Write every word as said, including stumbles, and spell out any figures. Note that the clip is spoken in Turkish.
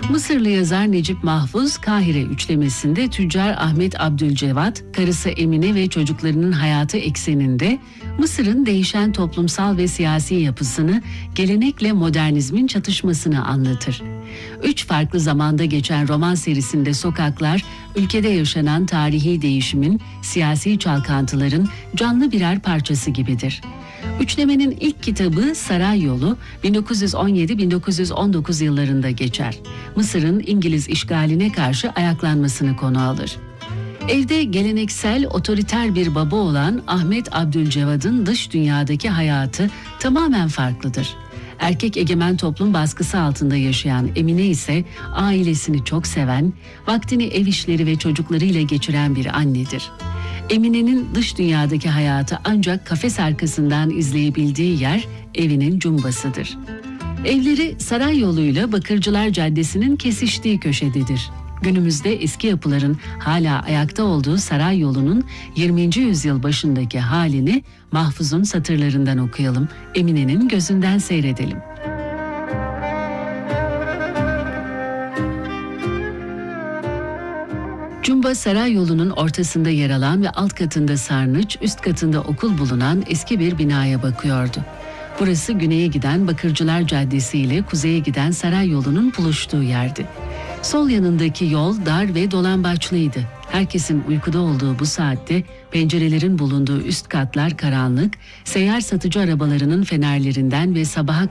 Mısırlı yazar Necip Mahfuz, Kahire üçlemesinde tüccar Ahmet Abdülcevat, karısı Emine ve çocuklarının hayatı ekseninde Mısır'ın değişen toplumsal ve siyasi yapısını, gelenekle modernizmin çatışmasını anlatır. Üç farklı zamanda geçen roman serisinde sokaklar, ülkede yaşanan tarihi değişimin, siyasi çalkantıların canlı birer parçası gibidir. Üçlemenin ilk kitabı Saray Yolu bin dokuz yüz on yedi bin dokuz yüz on dokuz yıllarında geçer. Mısır'ın İngiliz işgaline karşı ayaklanmasını konu alır. Evde geleneksel, otoriter bir baba olan Ahmet Abdülcevat'ın dış dünyadaki hayatı tamamen farklıdır. Erkek egemen toplum baskısı altında yaşayan Emine ise ailesini çok seven, vaktini ev işleri ve çocuklarıyla geçiren bir annedir. Emine'nin dış dünyadaki hayatı ancak kafes arkasından izleyebildiği yer evinin cumbasıdır. Evleri Saray Yolu'yla Bakırcılar Caddesi'nin kesiştiği köşededir. Günümüzde eski yapıların hala ayakta olduğu Saray Yolu'nun yirminci yüzyıl başındaki halini Mahfuz'un satırlarından okuyalım, Emine'nin gözünden seyredelim. Cumba Saray Yolu'nun ortasında yer alan ve alt katında sarnıç, üst katında okul bulunan eski bir binaya bakıyordu. Burası güneye giden Bakırcılar Caddesi ile kuzeye giden Saray Yolu'nun buluştuğu yerdi. Sol yanındaki yol dar ve dolambaçlıydı. Herkesin uykuda olduğu bu saatte pencerelerin bulunduğu üst katlar karanlık, seyyar satıcı arabalarının fenerlerinden ve sabaha